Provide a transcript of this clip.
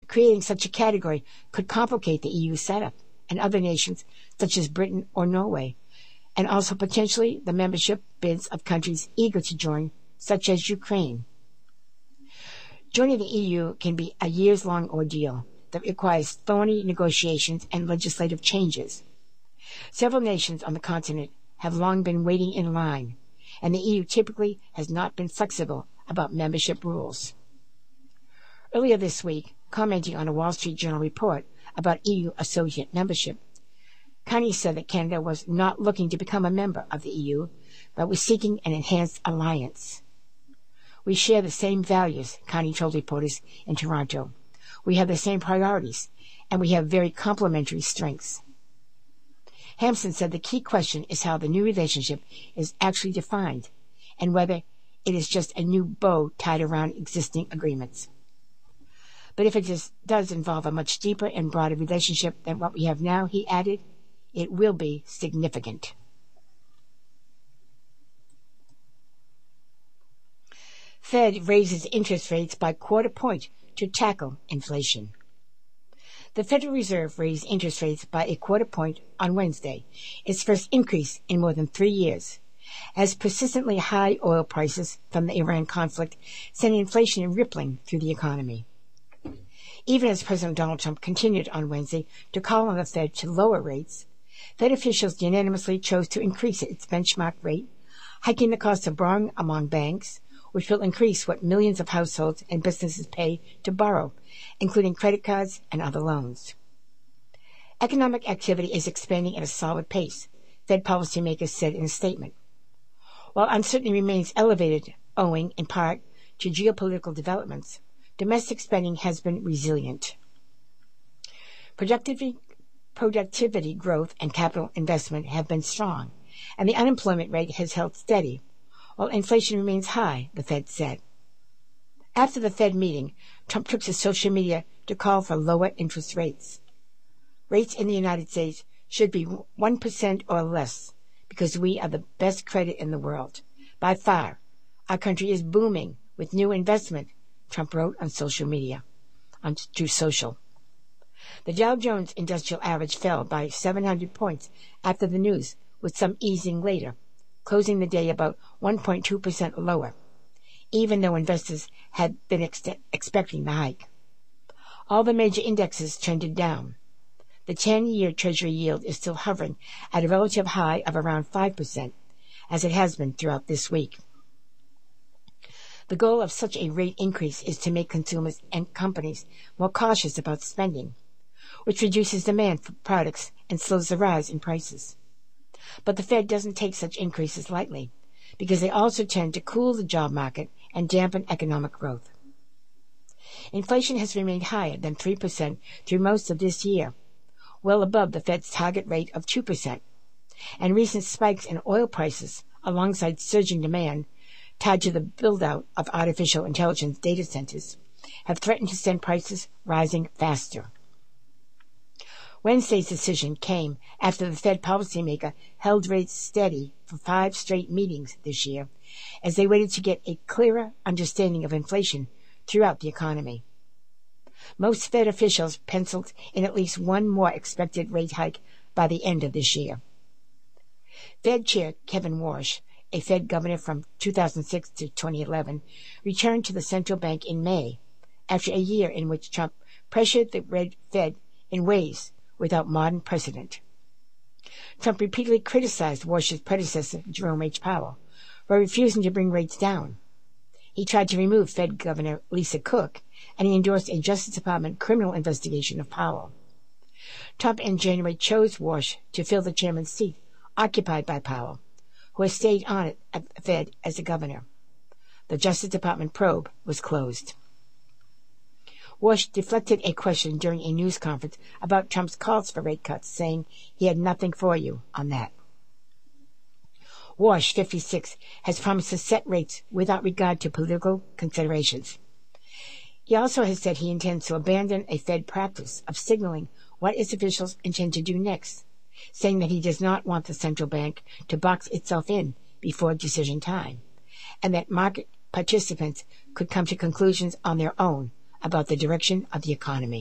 creating such a category could complicate the EU setup and other nations such as Britain or Norway, and also potentially the membership bids of countries eager to join, such as Ukraine. Joining the EU can be a years-long ordeal that requires thorny negotiations and legislative changes. Several nations on the continent have long been waiting in line, and the EU typically has not been flexible about membership rules. Earlier this week, commenting on a Wall Street Journal report about EU associate membership, Carney said that Canada was not looking to become a member of the EU, but was seeking an enhanced alliance. We share the same values, Carney told reporters in Toronto. We have the same priorities, and we have very complementary strengths. Hampson said the key question is how the new relationship is actually defined, and whether it is just a new bow tied around existing agreements. But if it does involve a much deeper and broader relationship than what we have now, he added, it will be significant. Fed raises interest rates by quarter point to tackle inflation. The Federal Reserve raised interest rates by a quarter point on Wednesday, its first increase in more than 3 years, as persistently high oil prices from the Iran conflict sent inflation rippling through the economy. Even as President Donald Trump continued on Wednesday to call on the Fed to lower rates, Fed officials unanimously chose to increase its benchmark rate, hiking the cost of borrowing among banks, which will increase what millions of households and businesses pay to borrow, including credit cards and other loans. Economic activity is expanding at a solid pace, Fed policymakers said in a statement. While uncertainty remains elevated owing, in part, to geopolitical developments, domestic spending has been resilient. Productivity growth and capital investment have been strong, and the unemployment rate has held steady, while inflation remains high, the Fed said. After the Fed meeting, Trump took to social media to call for lower interest rates. Rates in the United States should be 1% or less, because we are the best credit in the world. By far, our country is booming with new investment, Trump wrote on social media, on Truth Social. The Dow Jones Industrial Average fell by 700 points after the news, with some easing later, closing the day about 1.2% lower, even though investors had been expecting the hike. All the major indexes trended down. The 10-year Treasury yield is still hovering at a relative high of around 5%, as it has been throughout this week. The goal of such a rate increase is to make consumers and companies more cautious about spending, which reduces demand for products and slows the rise in prices. But the Fed doesn't take such increases lightly, because they also tend to cool the job market and dampen economic growth. Inflation has remained higher than 3% through most of this year, well above the Fed's target rate of 2%, and recent spikes in oil prices, alongside surging demand tied to the build-out of artificial intelligence data centers, have threatened to send prices rising faster. Wednesday's decision came after the Fed policymaker held rates steady for 5 straight meetings this year, as they waited to get a clearer understanding of inflation throughout the economy. Most Fed officials penciled in at least one more expected rate hike by the end of this year. Fed Chair Kevin Warsh, a Fed governor from 2006 to 2011, returned to the central bank in May, after a year in which Trump pressured the Red Fed in ways without modern precedent. Trump repeatedly criticized Warsh's predecessor, Jerome H. Powell, for refusing to bring rates down. He tried to remove Fed Governor Lisa Cook, and he endorsed a Justice Department criminal investigation of Powell. Trump in January chose Warsh to fill the chairman's seat, occupied by Powell, who has stayed on it at the Fed as a governor. The Justice Department probe was closed. Warsh deflected a question during a news conference about Trump's calls for rate cuts, saying he had nothing for you on that. Warsh, 56, has promised to set rates without regard to political considerations. He also has said he intends to abandon a Fed practice of signaling what its officials intend to do next, saying that he does not want the central bank to box itself in before decision time, and that market participants could come to conclusions on their own about the direction of the economy.